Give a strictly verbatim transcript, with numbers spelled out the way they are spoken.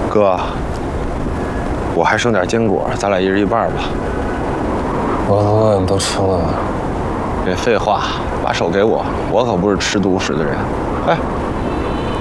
哥，我还剩点坚果，咱俩一人一半吧。 我和我都吃了。 别废话，把手给我，我可不是吃独食的人。哎。